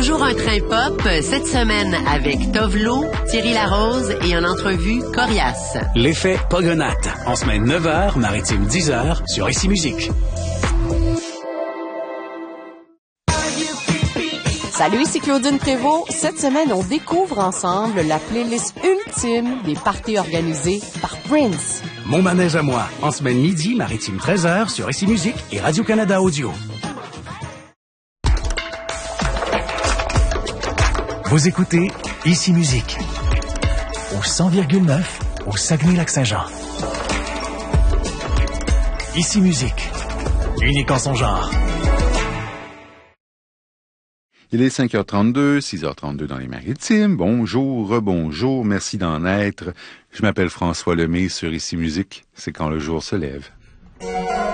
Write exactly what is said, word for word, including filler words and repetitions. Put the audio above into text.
Toujours un train pop, cette semaine avec Tovlo, Thierry Larose et en entrevue Corias. L'effet Pogonate, en semaine neuf heures, maritime dix heures, sur Ici Musique. Salut, ici Claudine Prévost. Cette semaine, on découvre ensemble la playlist ultime des parties organisées par Prince. Mon manège à moi, en semaine midi, maritime treize heures, sur Ici Musique et Radio-Canada Audio. Vous écoutez Ici Musique, au cent virgule neuf, au Saguenay-Lac-Saint-Jean. Ici Musique, unique en son genre. Il est cinq heures trente-deux, six heures trente-deux dans les Maritimes. Bonjour, rebonjour, merci d'en être. Je m'appelle François Lemay sur Ici Musique. C'est quand le jour se lève.